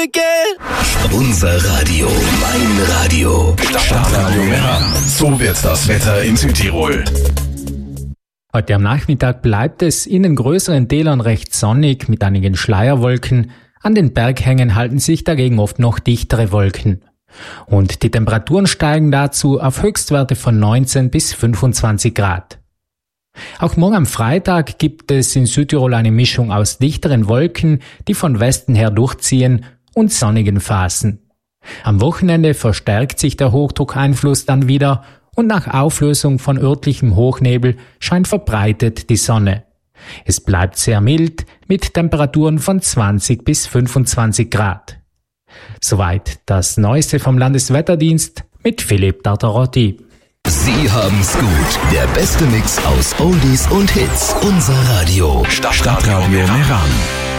again. Unser Radio, mein Radio. Stadtradio Meran. So wird das Wetter in Südtirol. Heute am Nachmittag bleibt es in den größeren Tälern recht sonnig mit einigen Schleierwolken. An den Berghängen halten sich dagegen oft noch dichtere Wolken. Und die Temperaturen steigen dazu auf Höchstwerte von 19 bis 25 Grad. Auch morgen am Freitag gibt es in Südtirol eine Mischung aus dichteren Wolken, die von Westen her durchziehen, und sonnigen Phasen. Am Wochenende verstärkt sich der Hochdruckeinfluss dann wieder und nach Auflösung von örtlichem Hochnebel scheint verbreitet die Sonne. Es bleibt sehr mild mit Temperaturen von 20 bis 25 Grad. Soweit das Neueste vom Landeswetterdienst mit Philipp Tartarotti. Sie haben's gut. Der beste Mix aus Oldies und Hits. Unser Radio. Stadtradio Meran.